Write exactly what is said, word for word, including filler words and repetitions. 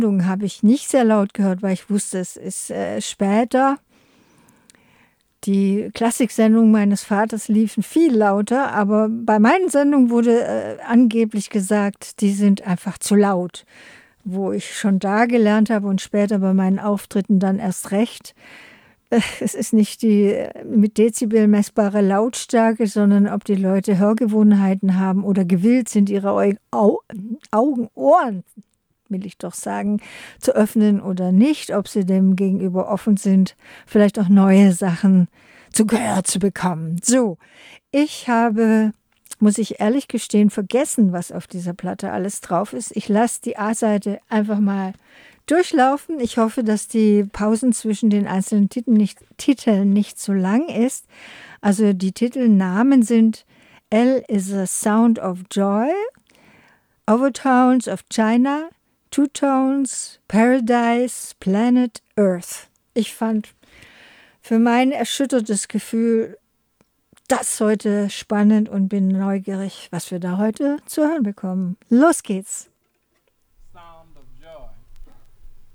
Habe ich nicht sehr laut gehört, weil ich wusste, es ist äh, später. Die Klassiksendungen meines Vaters liefen viel lauter, aber bei meinen Sendungen wurde äh, angeblich gesagt, die sind einfach zu laut. Wo ich schon da gelernt habe und später bei meinen Auftritten dann erst recht. Äh, es ist nicht die mit Dezibel messbare Lautstärke, sondern ob die Leute Hörgewohnheiten haben oder gewillt sind, ihre Au- Au- Augen, Ohren, will ich doch sagen, zu öffnen oder nicht, ob sie dem gegenüber offen sind, vielleicht auch neue Sachen zu Gehör zu bekommen. So, ich habe, muss ich ehrlich gestehen, vergessen, was auf dieser Platte alles drauf ist. Ich lasse die A-Seite einfach mal durchlaufen. Ich hoffe, dass die Pausen zwischen den einzelnen Titeln nicht, Titeln nicht so lang ist. Also die Titelnamen sind L is a Sound of Joy, Overtones of China, Two Tones, Paradise, Planet Earth. Ich fand für mein erschüttertes Gefühl das heute spannend und bin neugierig, was wir da heute zu hören bekommen. Los geht's!